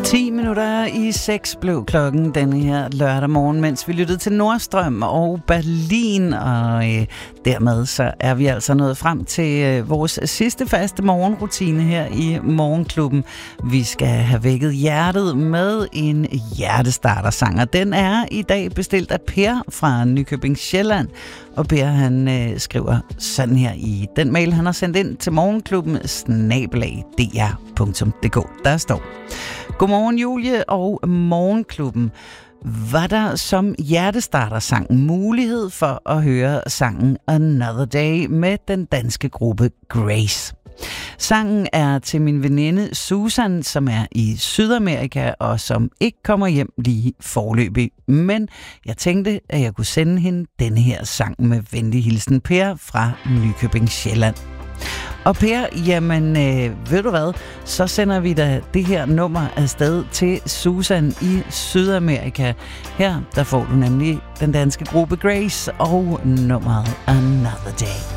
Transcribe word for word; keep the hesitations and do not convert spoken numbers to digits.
ti minutter i seks blev klokken denne her lørdag morgen, mens vi lyttede til Nordstrøm og Berlin, og øh, dermed så er vi altså nået frem til øh, vores sidste faste morgenrutine her i Morgenklubben. Vi skal have vækket hjertet med en hjertestartersang, og den er i dag bestilt af Per fra Nykøbing Sjælland, og Per han øh, skriver sådan her i den mail, han har sendt ind til Morgenklubben snabel-a d r punktum d k. Der står: Godmorgen Julie og Morgenklubben. Var der som hjertestartersang mulighed for at høre sangen Another Day med den danske gruppe Grace? Sangen er til min veninde Susan, som er i Sydamerika og som ikke kommer hjem lige foreløbig. Men jeg tænkte, at jeg kunne sende hende denne her sang med venlig hilsen, Per fra Nykøbing Sjælland. Og Per, jamen øh, ved du hvad, så sender vi da det her nummer afsted til Susan i Sydamerika. Her der får du nemlig den danske gruppe Grace og nummeret Another Day.